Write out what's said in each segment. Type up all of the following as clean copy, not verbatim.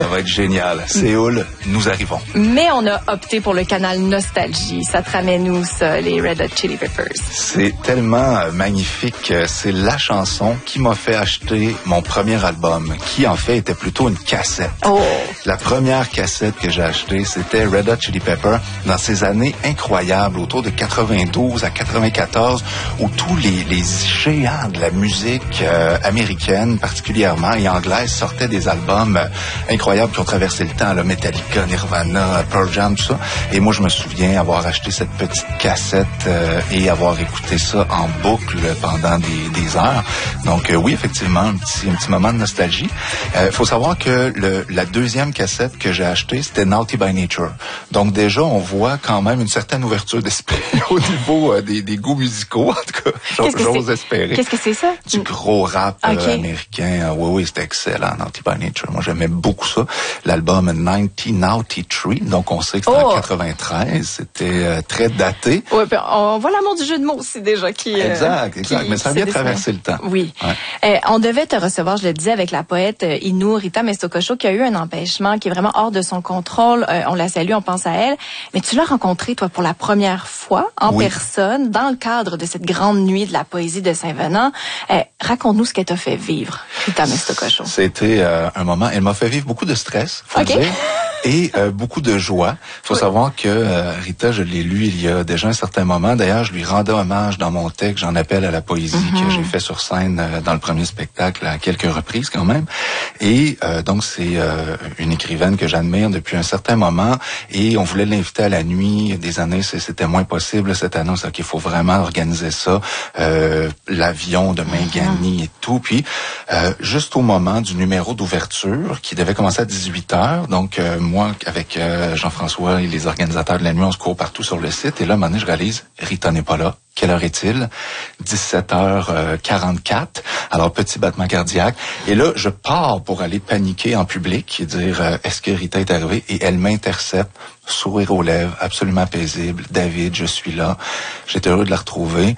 Ça va être génial. Séoul, nous arrivons. Mais on a opté pour le canal Nostalgie. Ça te ramène où, ça, les Red Hot Chili Peppers? C'est tellement magnifique. C'est la chanson qui m'a fait acheter mon premier album, qui en fait était plutôt une cassette. Oh. La première cassette que j'ai achetée, c'était Red Hot Chili Peppers dans ces années incroyables, autour de 92 à 94, où tous les géants de la musique américaine, particulièrement, et anglaise, sortaient des albums incroyables qui ont traversé le temps, là, Metallica, Nirvana, Pearl Jam, tout ça. Et moi, je me souviens avoir acheté cette petite cassette et avoir écouté ça en boucle pendant des heures. Donc oui, effectivement, un petit moment de nostalgie. Faut savoir que la deuxième cassette que j'ai achetée, c'était Naughty by Nature. Donc déjà, on voit quand même une certaine ouverture d'esprit au niveau des goûts musicaux. En tout cas, j'ose espérer. Qu'est-ce que c'est ça? Du gros rap américain. Oui, c'était excellent, Naughty by Nature. Moi, j'aimais beaucoup ça. L'album 1993, donc on sait que c'était en 93, c'était très daté. Oui, on voit l'amour du jeu de mots aussi déjà qui... Exact, mais ça a bien traversé le temps. Oui. Ouais. On devait te recevoir, je le disais, avec la poète Inou Rita Messokosho, qui a eu un empêchement qui est vraiment hors de son contrôle. On la salue, on pense à elle. Mais tu l'as rencontrée, toi, pour la première fois, en personne, dans le cadre de cette grande nuit de la poésie de Saint-Venant. Raconte-nous ce qu'elle t'a fait vivre, Rita Messokosho. C'était un moment... Elle m'a fait vivre beaucoup de stress, faut le dire, et beaucoup de joie. Faut savoir que Rita, je l'ai lu il y a déjà un certain moment. D'ailleurs, je lui rendais hommage dans mon texte. J'en appelle à la poésie que j'ai fait sur scène dans le premier spectacle à quelques reprises quand même. Et donc, c'est une écrivaine que j'admire depuis un certain moment. Et on voulait l'inviter à la nuit. Des années, c'était moins possible. Cette année, c'est qu'il faut vraiment organiser ça. L'avion de Mingani et tout. Puis, juste au moment du numéro d'ouverture, qui devait commencer à 18h, donc moi, avec Jean-François et les organisateurs de la nuit, on se court partout sur le site. Et là, à un moment donné, je réalise, Rita n'est pas là. Quelle heure est-il? 17h44. Alors, petit battement cardiaque. Et là, je pars pour aller paniquer en public et dire, est-ce que Rita est arrivée? Et elle m'intercepte, sourire aux lèvres, absolument paisible. David, je suis là. J'étais heureux de la retrouver.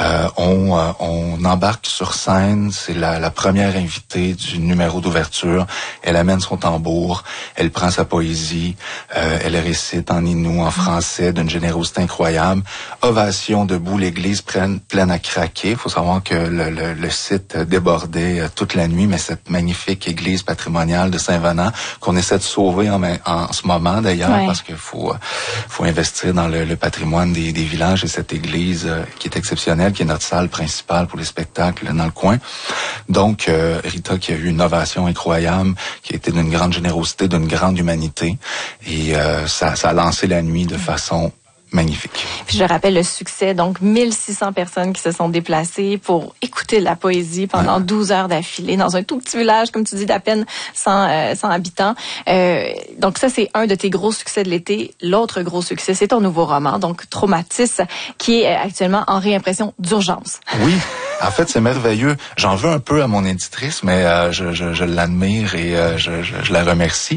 On embarque sur scène. C'est la première invitée du numéro d'ouverture. Elle amène son tambour. Elle prend sa poésie. Elle récite en inou, en français, d'une générosité incroyable. Ovation debout, l'église pleine à craquer. Il faut savoir que le site débordait toute la nuit, mais cette magnifique église patrimoniale de Saint-Venant qu'on essaie de sauver en ce moment d'ailleurs, parce qu'il faut investir dans le patrimoine des villages et cette église qui est exceptionnelle, qui est notre salle principale pour les spectacles dans le coin. Donc, Rita qui a eu une ovation incroyable, qui a été d'une grande générosité, d'une grande humanité, et ça a lancé la nuit de façon magnifique. Puis je rappelle le succès, donc 1600 personnes qui se sont déplacées pour écouter la poésie pendant 12 heures d'affilée dans un tout petit village, comme tu dis, d'à peine 100 habitants. Donc ça, c'est un de tes gros succès de l'été. L'autre gros succès, c'est ton nouveau roman, donc Traumatis, qui est actuellement en réimpression d'urgence. Oui. En fait, c'est merveilleux. J'en veux un peu à mon éditrice, mais je l'admire et je la remercie.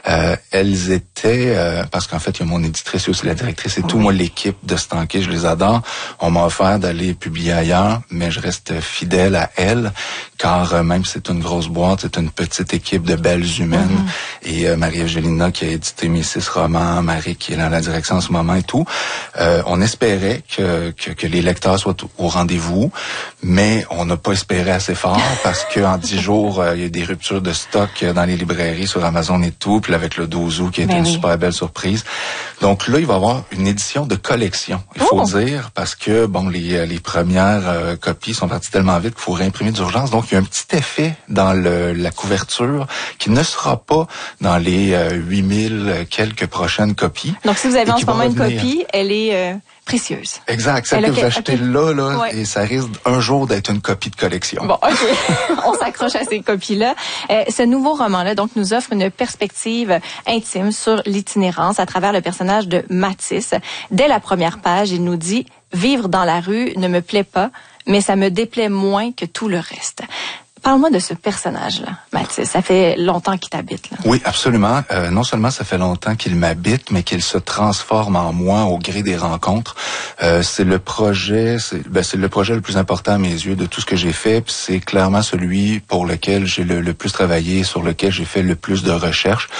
Elles étaient, parce qu'en fait, il y a mon éditrice et aussi la directrice et tout. Moi, l'équipe de Stanké, je les adore. On m'a offert d'aller publier ailleurs, mais je reste fidèle à elles, car même si c'est une grosse boîte, c'est une petite équipe de belles humaines. Et Marie-Eugélina qui a édité mes 6 romans, Marie qui est dans la direction en ce moment et tout. On espérait que les lecteurs soient au rendez-vous, mais on n'a pas espéré assez fort parce qu'en 10 jours, il y a eu des ruptures de stock dans les librairies, sur Amazon et tout, puis avec le 12 août qui a été une super belle surprise. Donc là, il va y avoir une édition de collection, il faut dire, parce que bon, les premières copies sont parties tellement vite qu'il faut réimprimer d'urgence. Donc, il y a un petit effet dans la couverture qui ne sera pas dans les 8000 quelques prochaines copies. Donc, si vous avez en ce moment une copie, elle est précieuse. Exact. Celle que vous achetez là, et ça risque un jour d'être une copie de collection. Bon, OK. On s'accroche à ces copies-là. Ce nouveau roman-là, donc, nous offre une perspective intime sur l'itinérance à travers le personnage de Mathis. Dès la première page, il nous dit « Vivre dans la rue ne me plaît pas, mais ça me déplaît moins que tout le reste ». Parle-moi de ce personnage-là, Mathis. Ça fait longtemps qu'il t'habite, là. Oui, absolument. Non seulement ça fait longtemps qu'il m'habite, mais qu'il se transforme en moi au gré des rencontres. C'est le projet le plus important à mes yeux de tout ce que j'ai fait. Puis c'est clairement celui pour lequel j'ai le plus travaillé, sur lequel j'ai fait le plus de recherches.